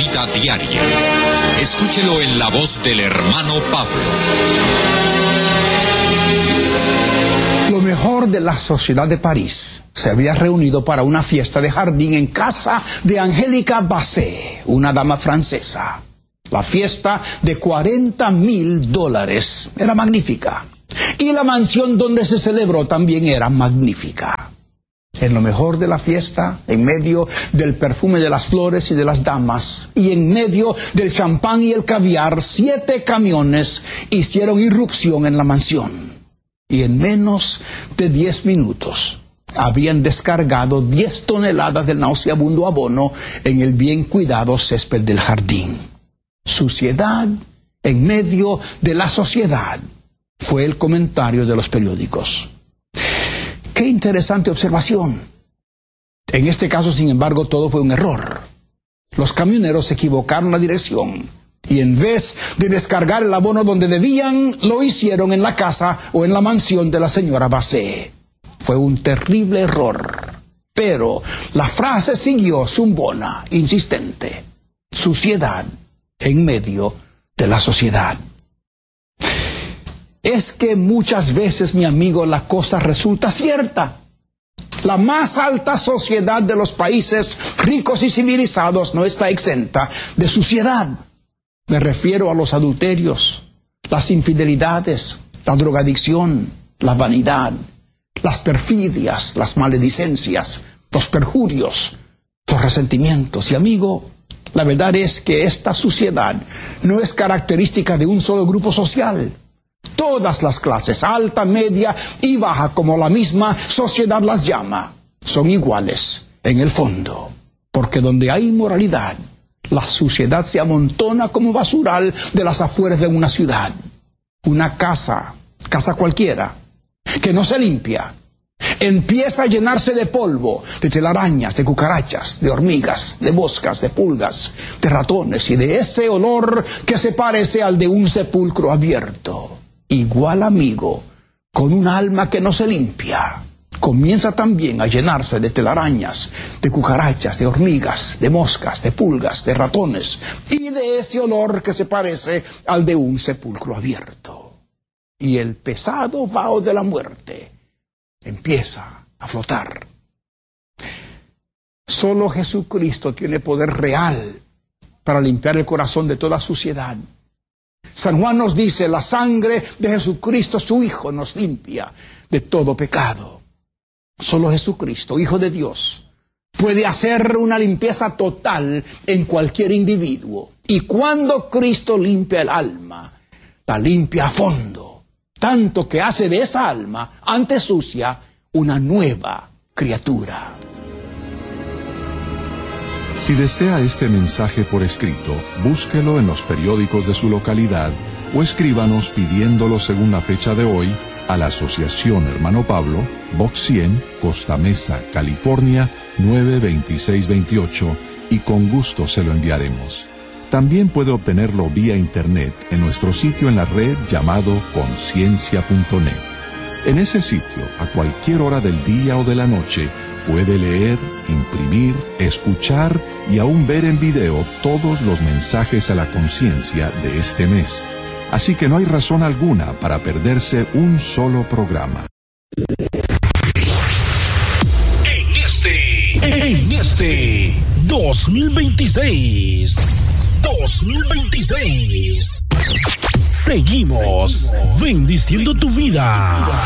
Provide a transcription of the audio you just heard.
vida diaria. Escúchelo en la voz del hermano Pablo. Lo mejor de la sociedad de París se había reunido para una fiesta de jardín en casa de Angélica Basset, una dama francesa. La fiesta de $40,000 era magnífica. Y la mansión donde se celebró también era magnífica. En lo mejor de la fiesta, en medio del perfume de las flores y de las damas, y en medio del champán y el caviar, 7 camiones hicieron irrupción en la mansión. Y en menos de 10 minutos habían descargado 10 toneladas del nauseabundo abono en el bien cuidado césped del jardín. Suciedad en medio de la sociedad, fue el comentario de los periódicos. ¡Qué interesante observación! En este caso, sin embargo, todo fue un error. Los camioneros se equivocaron la dirección y en vez de descargar el abono donde debían, lo hicieron en la casa o en la mansión de la señora Basset. Fue un terrible error. Pero la frase siguió zumbona, insistente. Suciedad en medio de la sociedad. Es que muchas veces, mi amigo, la cosa resulta cierta. La más alta sociedad de los países ricos y civilizados no está exenta de suciedad. Me refiero a los adulterios, las infidelidades, la drogadicción, la vanidad, las perfidias, las maledicencias, los perjurios, los resentimientos. Y amigo, la verdad es que esta suciedad no es característica de un solo grupo social. Todas las clases, alta, media y baja, como la misma sociedad las llama, son iguales en el fondo. Porque donde hay inmoralidad, la suciedad se amontona como basural de las afueras de una ciudad. Una casa cualquiera, que no se limpia, empieza a llenarse de polvo, de telarañas, de cucarachas, de hormigas, de moscas, de pulgas, de ratones y de ese olor que se parece al de un sepulcro abierto. Igual, amigo, con un alma que no se limpia, comienza también a llenarse de telarañas, de cucarachas, de hormigas, de moscas, de pulgas, de ratones y de ese olor que se parece al de un sepulcro abierto. Y el pesado vaho de la muerte empieza a flotar. Solo Jesucristo tiene poder real para limpiar el corazón de toda suciedad. San Juan nos dice, la sangre de Jesucristo, su Hijo, nos limpia de todo pecado. Solo Jesucristo, Hijo de Dios, puede hacer una limpieza total en cualquier individuo. Y cuando Cristo limpia el alma, la limpia a fondo, tanto que hace de esa alma, antes sucia, una nueva criatura. Si desea este mensaje por escrito, búsquelo en los periódicos de su localidad o escríbanos pidiéndolo según la fecha de hoy a la Asociación Hermano Pablo, Box 100, Costa Mesa, California, 92628 y con gusto se lo enviaremos. También puede obtenerlo vía internet en nuestro sitio en la red llamado conciencia.net. En ese sitio, a cualquier hora del día o de la noche, puede leer, imprimir, escuchar y aún ver en video todos los mensajes a la conciencia de este mes. Así que no hay razón alguna para perderse un solo programa. En este 2026, seguimos bendiciendo tu vida.